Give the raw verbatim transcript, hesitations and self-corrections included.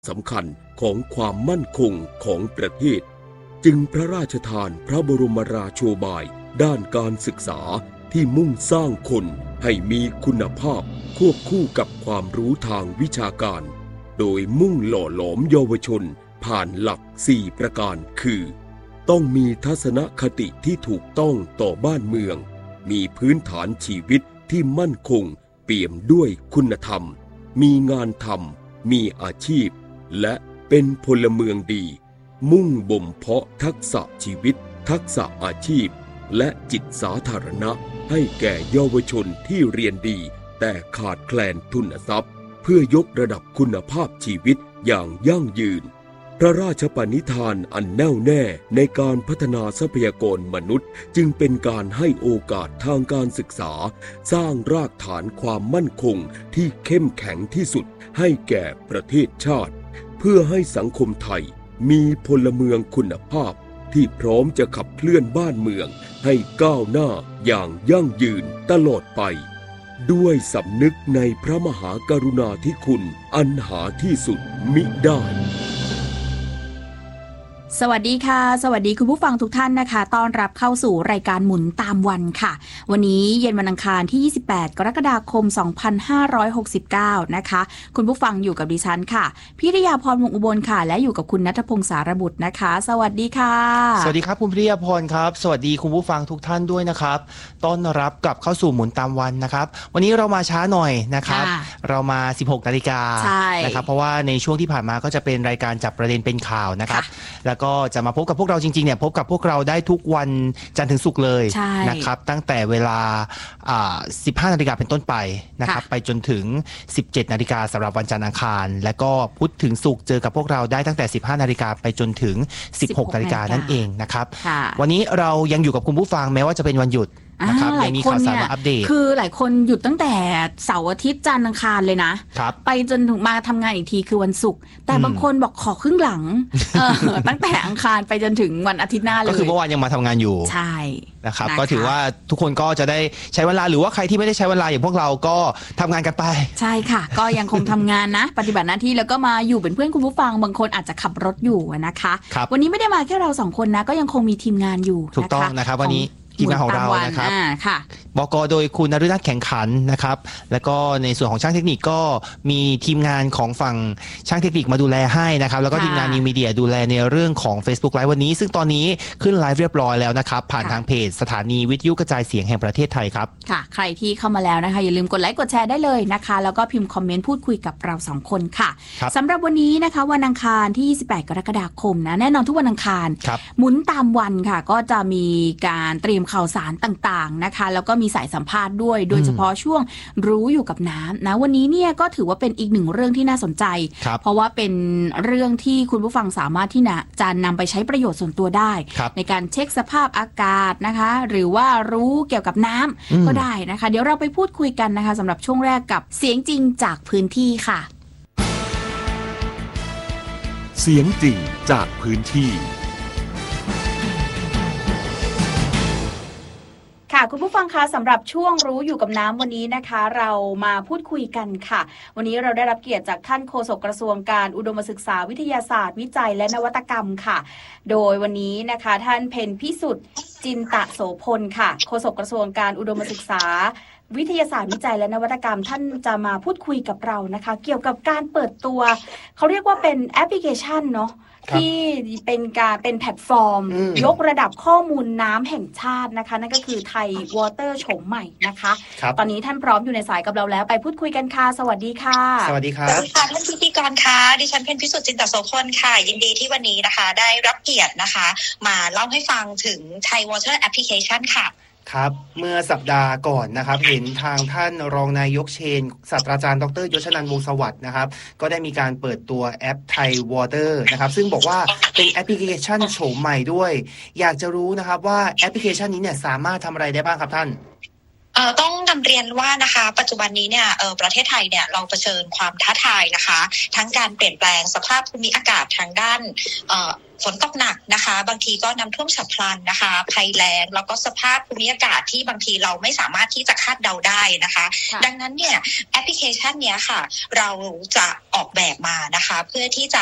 สำคัญของความมั่นคงของประเทศจึงพระราชทานพระบรมราโชบายด้านการศึกษาที่มุ่งสร้างคนให้มีคุณภาพควบคู่กับความรู้ทางวิชาการโดยมุ่งหล่อหลอมเยาวชนผ่านหลักสี่ประการคือต้องมีทัศนคติที่ถูกต้องต่อบ้านเมืองมีพื้นฐานชีวิตที่มั่นคงเปี่ยมด้วยคุณธรรมมีงานทำมีอาชีพและเป็นพลเมืองดีมุ่งบ่มเพาะทักษะชีวิตทักษะอาชีพและจิตสาธารณะให้แก่เยาวชนที่เรียนดีแต่ขาดแคลนทุนทรัพย์เพื่อยกระดับคุณภาพชีวิตอย่างยั่งยืนพระราชปณิธานอันแน่วแน่ในการพัฒนาทรัพยากรมนุษย์จึงเป็นการให้โอกาสทางการศึกษาสร้างรากฐานความมั่นคงที่เข้มแข็งที่สุดให้แก่ประเทศชาติเพื่อให้สังคมไทยมีพลเมืองคุณภาพที่พร้อมจะขับเคลื่อนบ้านเมืองให้ก้าวหน้าอย่างยั่งยืนตลอดไปด้วยสำนึกในพระมหากรุณาธิคุณอันหาที่สุดมิได้สวัสดีค่ะสวัสดีคุณผู้ฟังทุกท่านนะคะต้อนรับเข้าสู่รายการหมุนตามวันค่ะวันนี้เย็นวันอังคารที่ยี่สิบแปดกรกฎาคมสองพันห้าร้อยหกสิบเก้านะคะคุณผู้ฟังอยู่กับดิฉันค่ะพิริยาพรวงอุบลค่ะและอยู่กับคุณณัฐพงษ์สารบุตรนะคะสวัสดีค่ะสวัสดีครับคุณพิริยาพรครับสวัสดีคุณผู้ฟังทุกท่านด้วยนะครับต้อนรับกลับเข้าสู่หมุนตามวันนะครับวันนี้เรามาช้าหน่อยนะครับเรามา สิบหกนาฬิกา นะครับเพราะว่าในช่วงที่ผ่านมาก็จะเป็นรายการจับประเด็นเป็นข่าวนะครับแล้วก็จะมาพบกับพวกเราจริงๆเนี่ยพบกับพวกเราได้ทุกวันจันทร์ถึงศุกร์เลยนะครับตั้งแต่เวลาสิบห้านาฬิกาเป็นต้นไปนะครับไปจนถึงสิบเจ็ดนาฬิกาสำหรับวันจันทร์อังคารและก็พุธถึงศุกร์เจอกับพวกเราได้ตั้งแต่สิบห้านาฬิกาไปจนถึงสิบหกนาฬิกานั่นเองนะครับวันนี้เรายังอยู่กับคุณผู้ฟังแม้ว่าจะเป็นวันหยุดนะครับยังมีข่าวสารมาอัปเดตคือหลายคนหยุดตั้งแต่เสาร์อาทิตย์จันทร์อังคารเลยนะไปจนถึงมาทำงานอีกทีคือวันศุกร์แต่บางคนบอกขอครึ่งหลังตั้งแต่อังคารไปจนถึงวันอาทิตย์หน้าเลยก็คือเมื่อวานยังมาทำงานอยู่ใช่นะครับก็ถือว่าทุกคนก็จะได้ใช้เวลาหรือว่าใครที่ไม่ได้ใช้เวลาอย่างพวกเราก็ทำงานกันไปใช่ค่ะก็ยังคงทำงานนะปฏิบัติหน้าที่แล้วก็มาอยู่เป็นเพื่อนคุณผู้ฟังบางคนอาจจะขับรถอยู่นะคะวันนี้ไม่ได้มาแค่เราสองคนนะก็ยังคงมีทีมงานอยู่ถูกต้องนะครับวันนี้ทีมงานของเรานะครับบก.โดยคุณนฤนัทแข่งขันนะครับแล้วก็ในส่วนของช่างเทคนิคก็มีทีมงานของฝั่งช่างเทคนิคมาดูแลให้นะครับแล้วก็ทีมงานนิวมีเดียดูแลในเรื่องของ Facebook Live วันนี้ซึ่งตอนนี้ขึ้นไลฟ์เรียบร้อยแล้วนะครับผ่านทางเพจสถานีวิทยุกระจายเสียงแห่งประเทศไทยครับค่ะใครที่เข้ามาแล้วนะคะอย่าลืมกดไลค์กดแชร์ได้เลยนะคะแล้วก็พิมพ์คอมเมนต์พูดคุยกับเราสองคนค่ะสำหรับวันนี้นะคะวันอังคารที่ยี่สิบแปดกรกฎาคมนะแน่นอนทุกวันอังคารหมุนตามวันค่ะก็จะมีการเตรียมข่าวสารต่างๆนะคะแล้วก็มีสายสัมภาษณ์ด้วยโดยเฉพาะช่วงรู้อยู่กับน้ำนะวันนี้เนี่ยก็ถือว่าเป็นอีกหนึ่งเรื่องที่น่าสนใจเพราะว่าเป็นเรื่องที่คุณผู้ฟังสามารถที่จะนำไปใช้ประโยชน์ส่วนตัวได้ในการเช็คสภาพอากาศนะคะหรือว่ารู้เกี่ยวกับน้ำก็ได้นะคะเดี๋ยวเราไปพูดคุยกันนะคะสำหรับช่วงแรกกับเสียงจริงจากพื้นที่ค่ะเสียงจริงจากพื้นที่ค่ะคุณผู้ฟังคะสำหรับช่วงรู้อยู่กับน้ำวันนี้นะคะเรามาพูดคุยกันค่ะวันนี้เราได้รับเกียรติจากท่านโฆษกกระทรวงการอุดมศึกษาวิทยาศาสตร์วิจัยและนวัตกรรมค่ะโดยวันนี้นะคะท่านเพ็ญพิสุทธิ์จินตะโสพลค่ะโฆษกกระทรวงการอุดมศึกษาวิทยาศาสตร์วิจัยและนวัตกรรมท่านจะมาพูดคุยกับเรานะคะเกี่ยวกับการเปิดตัวเขาเรียกว่าเป็นแอปพลิเคชันเนาะที่เป็นการเป็นแพลตฟอร์มยกระดับข้อมูลน้ำแห่งชาตินะคะนั่นก็คือไทยวอเตอร์โฉมใหม่นะคะตอนนี้ท่านพร้อมอยู่ในสายกับเราแล้วไปพูดคุยกันค่ะสวัสดีค่ะสวัสดีครับสวัสดีค่ะท่านพิธีกรค่ะดิฉันเพ็ญพิสุทธิ์จินตโสพลค่ะยินดีที่วันนี้นะคะได้รับเกียรตินะคะมาเล่าให้ฟังถึงไทยวอเตอร์แอปพลิเคชันค่ะครับเมื่อสัปดาห์ก่อนนะครับเห็นทางท่านรองนายกเชนศาสตราจารย์ดรยศนันท์วงศ์สวัสดิ์นะครับก็ได้มีการเปิดตัวแอปไทยวอเตอร์นะครับซึ่งบอกว่าเป็นแอปพลิเคชันโฉมใหม่ด้วยอยากจะรู้นะครับว่าแอปพลิเคชันนี้เนี่ยสามารถทำอะไรได้บ้างครับท่านเอ่อต้องนำเรียนว่านะคะปัจจุบันนี้เนี่ยเออประเทศไทยเนี่ยเราเผชิญความท้าทายนะคะทั้งการเปลี่ยนแปลงสภาพภูมิอากาศทางด้านเอ่อฝนตกหนักนะคะบางทีก็น้ำท่วมฉับพลันนะคะภัยแล้งแล้วก็สภาพภูมิอากาศที่บางทีเราไม่สามารถที่จะคาดเดาได้นะคะดังนั้นเนี่ยแอปพลิเคชันเนี้ยค่ะเราจะออกแบบมานะคะเพื่อที่จะ